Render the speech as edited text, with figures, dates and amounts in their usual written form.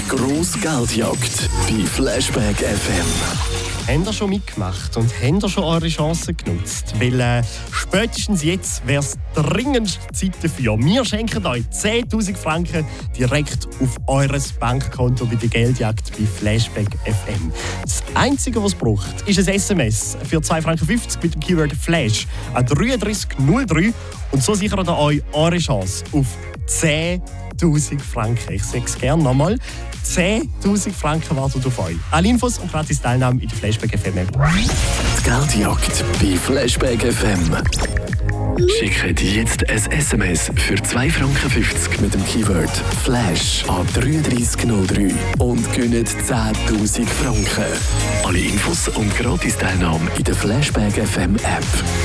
grosse Geldjagd bei Flashback FM. Habt ihr schon mitgemacht und habt ihr schon eure Chancen genutzt? Weil spätestens jetzt wäre es dringendste Zeit dafür. Wir schenken euch 10'000 Franken direkt auf eures Bankkonto bei der Geldjagd bei Flashback FM. Das Einzige, was es braucht, ist ein SMS für 2,50 Franken mit dem Keyword Flash an 3303 und so sichert ihr euch eure Chance auf 10'000 Franken. Ich sage es gerne nochmal. 10'000 Franken warten auf euch. Alle Infos und gratis Teilnahme in der Flashback FM App. Die Geldjagd bei Flashback FM. Schickt jetzt ein SMS für 2,50 Franken mit dem Keyword Flash an 3303 und gewinnt 10'000 Franken. Alle Infos und gratis Teilnahme in der Flashback FM App.